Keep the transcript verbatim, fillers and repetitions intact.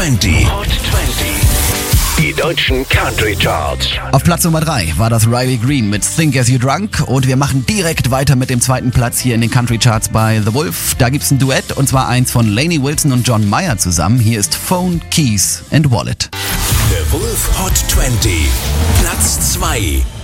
zwanzig. Hot zwanzig. Die deutschen Country Charts. Auf Platz Nummer drei war das Riley Green mit Think As You Drunk und wir machen direkt weiter mit dem zweiten Platz hier in den Country Charts bei The Wolf. Da gibt's ein Duett und zwar eins von Lainey Wilson und John Mayer zusammen. Hier ist Phone, Keys and Wallet. The Wolf Hot zwanzig. Platz zwei.